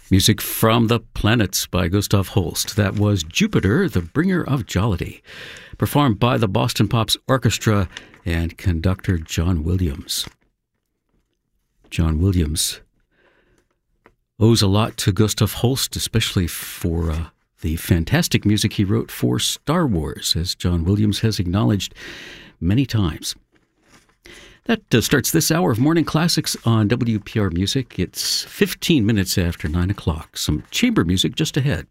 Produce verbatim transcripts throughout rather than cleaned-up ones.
Music from the Planets by Gustav Holst. That was Jupiter, the Bringer of Jollity, performed by the Boston Pops Orchestra and conductor John Williams. John Williams owes a lot to Gustav Holst, especially for uh, the fantastic music he wrote for Star Wars, as John Williams has acknowledged many times. That uh, starts this hour of Morning Classics on W P R Music. It's fifteen minutes after nine o'clock. Some chamber music just ahead.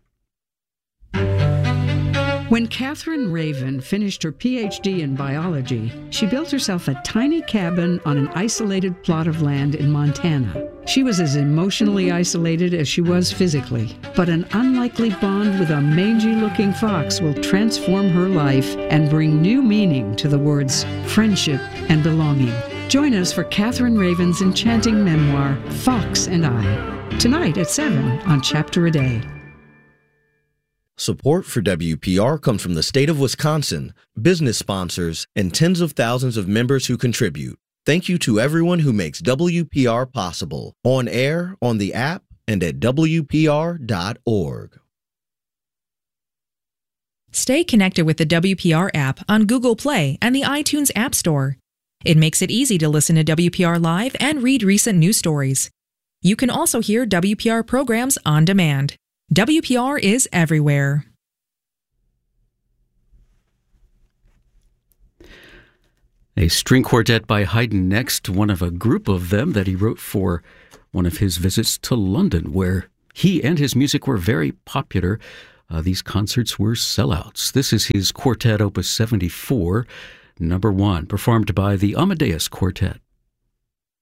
When Catherine Raven finished her P H D in biology, she built herself a tiny cabin on an isolated plot of land in Montana. She was as emotionally isolated as she was physically, but an unlikely bond with a mangy-looking fox will transform her life and bring new meaning to the words friendship and belonging. Join us for Catherine Raven's enchanting memoir, Fox and I, tonight at seven on Chapter a Day. Support for W P R comes from the state of Wisconsin, business sponsors, and tens of thousands of members who contribute. Thank you to everyone who makes W P R possible, on air, on the app, and at W P R dot org. Stay connected with the W P R app on Google Play and the iTunes App Store. It makes it easy to listen to W P R Live and read recent news stories. You can also hear W P R programs on demand. W P R is everywhere. A string quartet by Haydn next, one of a group of them that he wrote for one of his visits to London, where he and his music were very popular. Uh, these concerts were sellouts. This is his Quartet Opus seventy-four, number one, performed by the Amadeus Quartet.